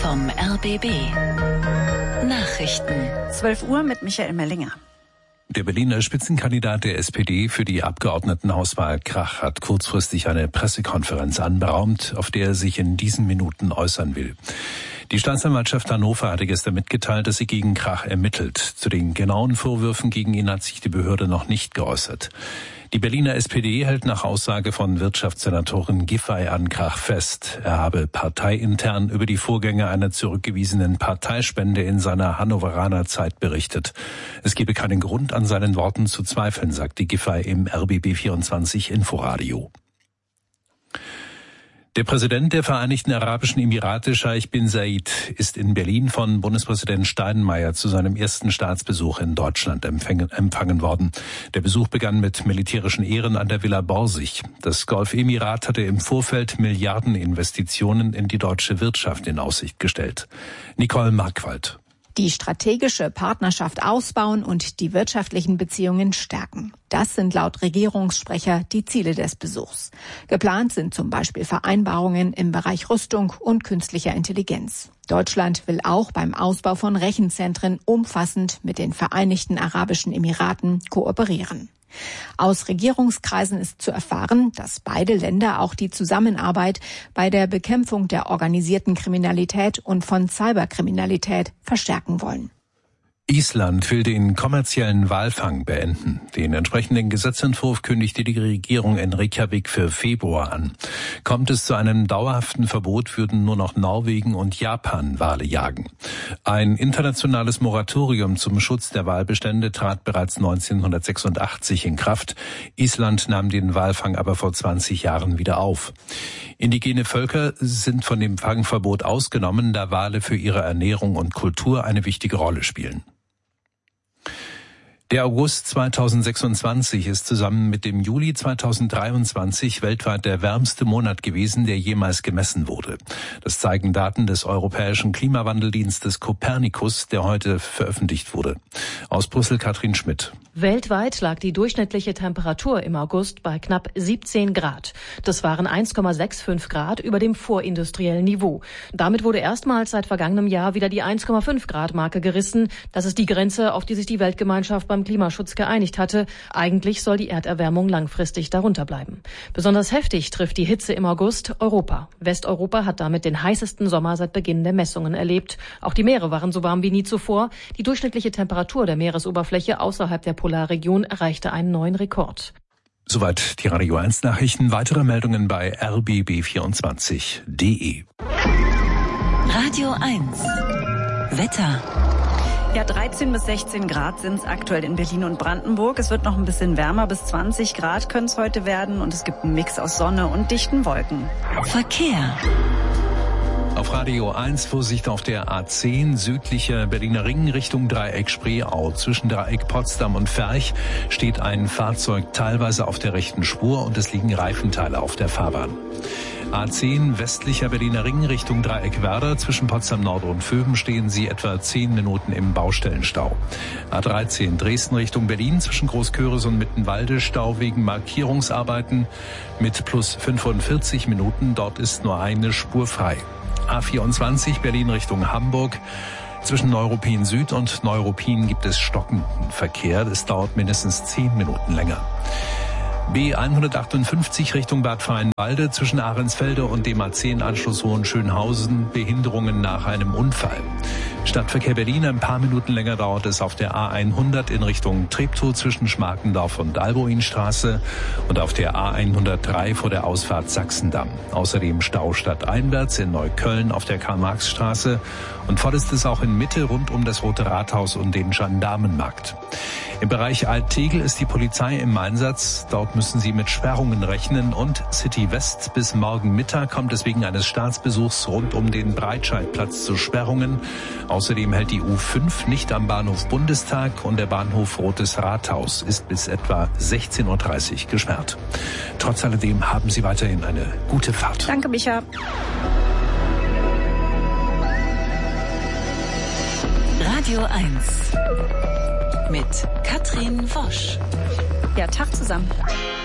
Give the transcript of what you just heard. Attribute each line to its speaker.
Speaker 1: vom RBB. Nachrichten.
Speaker 2: 12 Uhr mit Michael Mellinger.
Speaker 3: Der Berliner Spitzenkandidat der SPD für die Abgeordnetenhauswahl Krach hat kurzfristig eine Pressekonferenz anberaumt, auf der er sich in diesen Minuten äußern will. Die Staatsanwaltschaft Hannover hatte gestern mitgeteilt, dass sie gegen Krach ermittelt. Zu den genauen Vorwürfen gegen ihn hat sich die Behörde noch nicht geäußert. Die Berliner SPD hält nach Aussage von Wirtschaftssenatorin Giffey an Krach fest. Er habe parteiintern über die Vorgänge einer zurückgewiesenen Parteispende in seiner Hannoveraner Zeit berichtet. Es gebe keinen Grund, an seinen Worten zu zweifeln, sagte Giffey im RBB24 Inforadio. Der Präsident der Vereinigten Arabischen Emirate, Scheich bin Zayed, ist in Berlin von Bundespräsident Steinmeier zu seinem ersten Staatsbesuch in Deutschland empfangen worden. Der Besuch begann mit militärischen Ehren an der Villa Borsig. Das Golfemirat hatte im Vorfeld Milliardeninvestitionen in die deutsche Wirtschaft in Aussicht gestellt. Nicole Markwald.
Speaker 4: Die strategische Partnerschaft ausbauen und die wirtschaftlichen Beziehungen stärken. Das sind laut Regierungssprecher die Ziele des Besuchs. Geplant sind zum Beispiel Vereinbarungen im Bereich Rüstung und künstlicher Intelligenz. Deutschland will auch beim Ausbau von Rechenzentren umfassend mit den Vereinigten Arabischen Emiraten kooperieren. Aus Regierungskreisen ist zu erfahren, dass beide Länder auch die Zusammenarbeit bei der Bekämpfung der organisierten Kriminalität und von Cyberkriminalität verstärken wollen.
Speaker 3: Island will den kommerziellen Walfang beenden. Den entsprechenden Gesetzentwurf kündigte die Regierung in Reykjavik für Februar an. Kommt es zu einem dauerhaften Verbot, würden nur noch Norwegen und Japan Wale jagen. Ein internationales Moratorium zum Schutz der Walbestände trat bereits 1986 in Kraft. Island nahm den Walfang aber vor 20 Jahren wieder auf. Indigene Völker sind von dem Fangverbot ausgenommen, da Wale für ihre Ernährung und Kultur eine wichtige Rolle spielen. Der August 2026 ist zusammen mit dem Juli 2023 weltweit der wärmste Monat gewesen, der jemals gemessen wurde. Das zeigen Daten des europäischen Klimawandeldienstes Copernicus, der heute veröffentlicht wurde. Aus Brüssel Katrin Schmidt.
Speaker 5: Weltweit lag die durchschnittliche Temperatur im August bei knapp 17 Grad. Das waren 1,65 Grad über dem vorindustriellen Niveau. Damit wurde erstmals seit vergangenem Jahr wieder die 1,5 Grad Marke gerissen. Das ist die Grenze, auf die sich die Weltgemeinschaft beim Klimaschutz geeinigt hatte. Eigentlich soll die Erderwärmung langfristig darunter bleiben. Besonders heftig trifft die Hitze im August Europa. Westeuropa hat damit den heißesten Sommer seit Beginn der Messungen erlebt. Auch die Meere waren so warm wie nie zuvor. Die durchschnittliche Temperatur der Meeresoberfläche außerhalb der Polarregion erreichte einen neuen Rekord.
Speaker 3: Soweit die Radio 1 Nachrichten. Weitere Meldungen bei rbb24.de.
Speaker 1: Radio 1. Wetter.
Speaker 2: Ja, 13 bis 16 Grad sind es aktuell in Berlin und Brandenburg. Es wird noch ein bisschen wärmer, bis 20 Grad können es heute werden. Und es gibt einen Mix aus Sonne und dichten Wolken.
Speaker 1: Verkehr.
Speaker 3: Auf Radio 1 Vorsicht auf der A10 südlicher Berliner Ring Richtung Dreieck Spreeau. Zwischen Dreieck Potsdam und Ferch steht ein Fahrzeug teilweise auf der rechten Spur und es liegen Reifenteile auf der Fahrbahn. A10 westlicher Berliner Ring Richtung Dreieck Werder. Zwischen Potsdam Nord und Vöben stehen sie etwa 10 Minuten im Baustellenstau. A13 Dresden Richtung Berlin zwischen Großköris und Mittenwalde Stau wegen Markierungsarbeiten mit plus 45 Minuten. Dort ist nur eine Spur frei. A24 Berlin Richtung Hamburg. Zwischen Neuruppin Süd und Neuruppin gibt es stockenden Verkehr. Das dauert mindestens 10 Minuten länger. B158 Richtung Bad Freienwalde zwischen Ahrensfelde und dem A10-Anschluss Hohenschönhausen. Behinderungen nach einem Unfall. Stadtverkehr Berlin, ein paar Minuten länger dauert es auf der A100 in Richtung Treptow zwischen Schmarkendorf und Alboinstraße und auf der A103 vor der Ausfahrt Sachsendamm. Außerdem Stau stadteinwärts in Neukölln auf der Karl-Marx-Straße und voll ist es auch in Mitte rund um das Rote Rathaus und den Gendarmenmarkt. Im Bereich Alt-Tegel ist die Polizei im Einsatz. Dort müssen sie mit Sperrungen rechnen und City West bis morgen Mittag kommt es wegen eines Staatsbesuchs rund um den Breitscheidplatz zu Sperrungen. Außerdem hält die U5 nicht am Bahnhof Bundestag und der Bahnhof Rotes Rathaus ist bis etwa 16:30 Uhr gesperrt. Trotz alledem haben Sie weiterhin eine gute Fahrt.
Speaker 2: Danke, Micha.
Speaker 1: Radio 1 mit Katrin Wosch.
Speaker 2: Ja, Tag zusammen.